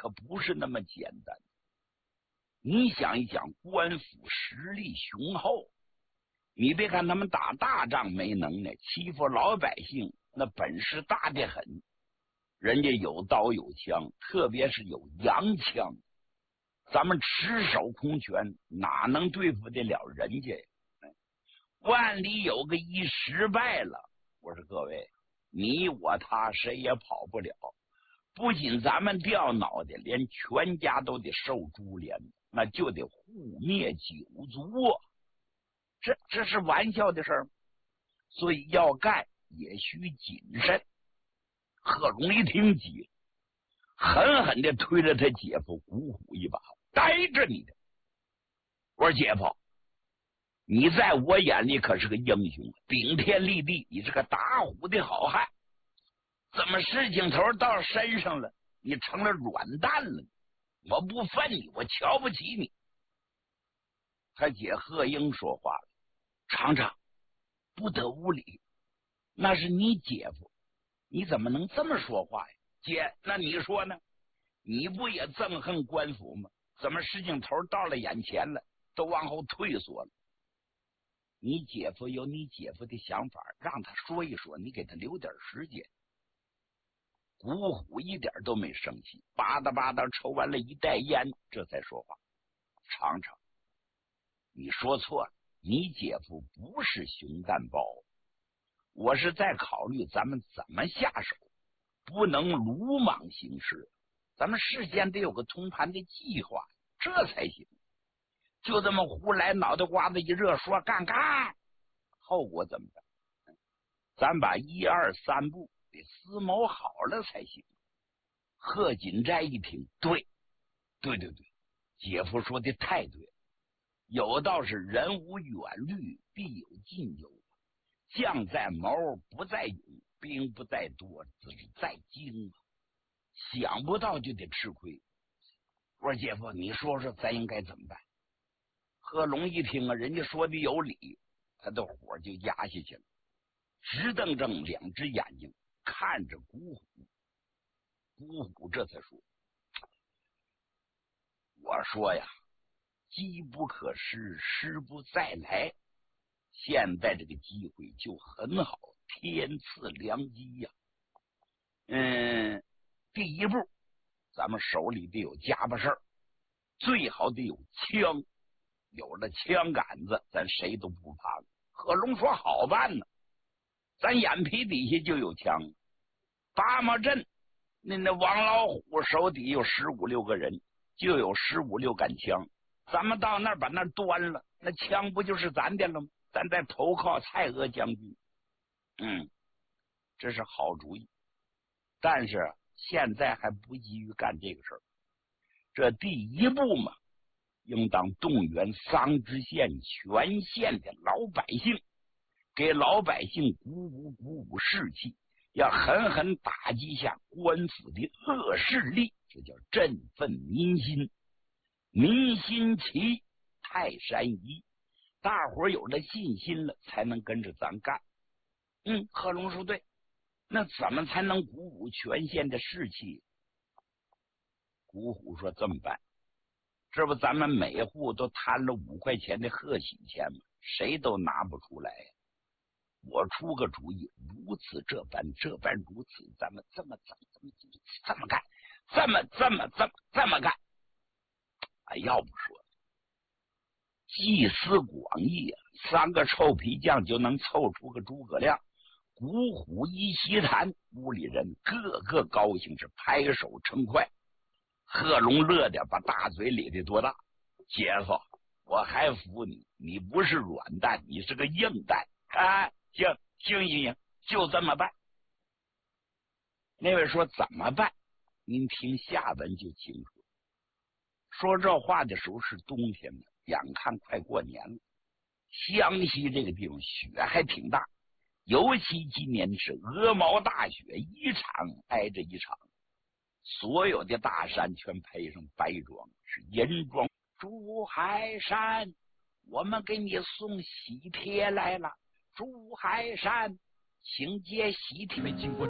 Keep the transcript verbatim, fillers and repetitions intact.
可不是那么简单。你想一想，官府实力雄厚，你别看他们打大仗没能耐，欺负老百姓那本事大得很。人家有刀有枪，特别是有洋枪，咱们赤手空拳哪能对付得了人家呀？万里有个一失败了，我说各位，你我他谁也跑不了。不仅咱们掉脑袋，连全家都得受株连，那就得护灭九族啊！这这是玩笑的事儿，所以要干也需谨慎。贺龙一听急了，狠狠的推了他姐夫古虎一把，呆着你的！我说姐夫，你在我眼里可是个英雄，顶天立地，你是个打虎的好汉。怎么事情头到身上了，你成了软蛋了？我不忿你，我瞧不起你。他姐贺英说话了：“厂长，不得无礼，那是你姐夫，你怎么能这么说话呀？姐，那你说呢？你不也憎恨官府吗？怎么事情头到了眼前了，都往后退缩了？你姐夫有你姐夫的想法，让他说一说，你给他留点时间。”古虎一点都没生气，吧嗒吧嗒抽完了一袋烟，这才说话：“尝尝，你说错了，你姐夫不是熊蛋包，我是在考虑咱们怎么下手，不能鲁莽行事，咱们事先得有个通盘的计划，这才行。就这么胡来，脑袋瓜子一热，说干干，后果怎么办？咱把一二三步得思谋好了才行。”贺锦斋一听，对对对对，姐夫说的太对了，有道是人无远虑，必有近忧，将在谋，不在勇，兵不在多，只是在精。想不到就得吃亏。我说姐夫，你说说咱应该怎么办？贺龙一听啊，人家说的有理，他的火就压下去了，直瞪瞪两只眼睛看着古虎。古虎这才说：“我说呀，机不可失，失不再来。现在这个机会就很好，天赐良机呀。嗯，第一步，咱们手里得有家伙事儿，最好得有枪。有了枪杆子，咱谁都不怕了。”贺龙说：“好办呢，咱眼皮底下就有枪。八毛镇那那王老虎手底有十五六个人，就有十五六杆枪。咱们到那儿把那儿端了，那枪不就是咱的了吗？咱再投靠蔡锷将军。嗯，这是好主意。但是现在还不急于干这个事儿。这第一步嘛，应当动员桑植县全县的老百姓，给老百姓鼓舞鼓舞士气，要狠狠打击一下官府的恶势力，这叫振奋民心。民心齐，泰山移，大伙儿有了信心了，才能跟着咱干。嗯，贺龙说对，那怎么才能鼓舞全县的士气？古虎说这么办，这不咱们每户都摊了五块钱的贺喜钱吗？谁都拿不出来呀。我出个主意，如此这般，这般如此，咱们这么这么这么这么干，这么这么这么这么干。哎，要不说集思广益啊，三个臭皮匠就能凑出个诸葛亮。古虎一席谈，屋里人个个高兴，是拍手称快。贺龙乐的把大嘴咧得多大，姐夫，我还服你，你不是软蛋，你是个硬蛋啊！行行行行，就这么办。那位说怎么办？您听下文就清楚。说这话的时候是冬天了，眼看快过年了，湘西这个地方雪还挺大，尤其今年是鹅毛大雪，一场挨着一场，所有的大山全配上白装，是银装。珠海山，我们给你送喜帖来了。珠海山，请接喜帖。经过